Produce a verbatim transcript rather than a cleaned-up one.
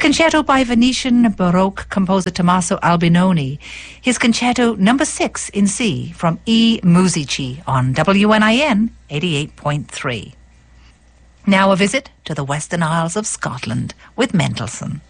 concerto by Venetian Baroque composer Tommaso Albinoni, his concerto number six in C from E. Musici on W N I N eighty-eight point three. Now a visit to the Western Isles of Scotland with Mendelssohn.